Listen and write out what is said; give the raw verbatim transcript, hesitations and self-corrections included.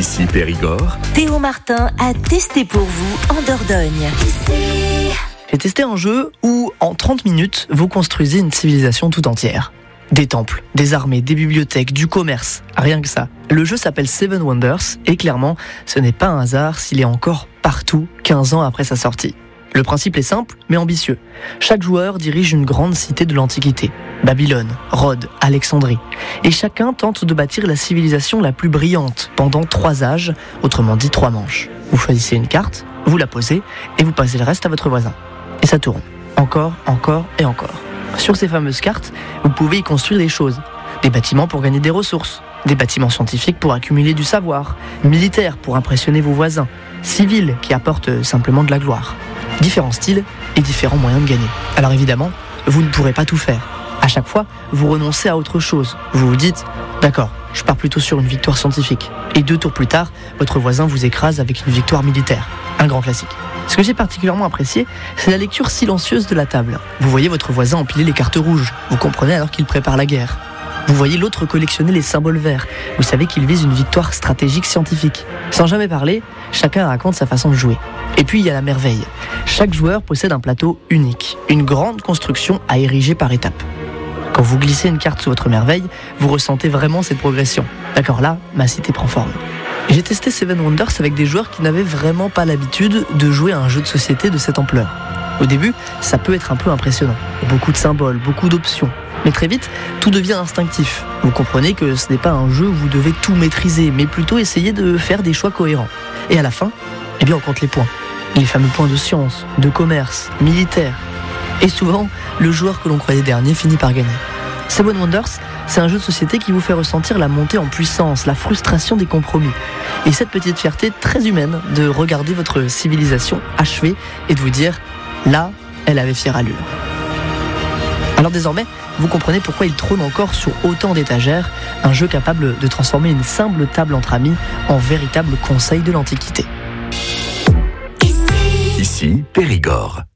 Ici Périgord. Théo Martin a testé pour vous en Dordogne. J'ai testé un jeu où, en trente minutes, vous construisez une civilisation tout entière. Des temples, des armées, des bibliothèques, du commerce, rien que ça. Le jeu s'appelle Seven Wonders et clairement, ce n'est pas un hasard s'il est encore partout quinze ans après sa sortie. Le principe est simple, mais ambitieux. Chaque joueur dirige une grande cité de l'Antiquité. Babylone, Rhodes, Alexandrie. Et chacun tente de bâtir la civilisation la plus brillante pendant trois âges, autrement dit trois manches. Vous choisissez une carte, vous la posez et vous passez le reste à votre voisin. Et ça tourne. Encore, encore et encore. Sur ces fameuses cartes, vous pouvez y construire des choses. Des bâtiments pour gagner des ressources. Des bâtiments scientifiques pour accumuler du savoir. Militaires pour impressionner vos voisins. Civils qui apportent simplement de la gloire. Différents styles et différents moyens de gagner. Alors évidemment, vous ne pourrez pas tout faire. À chaque fois, vous renoncez à autre chose. Vous vous dites, d'accord, je pars plutôt sur une victoire scientifique. Et deux tours plus tard, votre voisin vous écrase avec une victoire militaire. Un grand classique. Ce que j'ai particulièrement apprécié, c'est la lecture silencieuse de la table. Vous voyez votre voisin empiler les cartes rouges. Vous comprenez alors qu'il prépare la guerre. Vous voyez l'autre collectionner les symboles verts. Vous savez qu'il vise une victoire stratégique scientifique. Sans jamais parler, chacun raconte sa façon de jouer. Et puis il y a la merveille. Chaque joueur possède un plateau unique, une grande construction à ériger par étapes. Quand vous glissez une carte sous votre merveille, vous ressentez vraiment cette progression. D'accord, là, ma cité prend forme. J'ai testé Seven Wonders avec des joueurs qui n'avaient vraiment pas l'habitude de jouer à un jeu de société de cette ampleur. Au début, ça peut être un peu impressionnant. Beaucoup de symboles, beaucoup d'options. Mais très vite, tout devient instinctif. Vous comprenez que ce n'est pas un jeu où vous devez tout maîtriser, mais plutôt essayer de faire des choix cohérents. Et à la fin, eh bien on compte les points. Les fameux points de science, de commerce, militaire. Et souvent, le joueur que l'on croyait dernier finit par gagner. Seven Wonders, c'est un jeu de société qui vous fait ressentir la montée en puissance, la frustration des compromis. Et cette petite fierté très humaine de regarder votre civilisation achevée et de vous dire, là, elle avait fière allure. Alors désormais, vous comprenez pourquoi il trône encore sur autant d'étagères, un jeu capable de transformer une simple table entre amis en véritable conseil de l'Antiquité. Ici Périgord.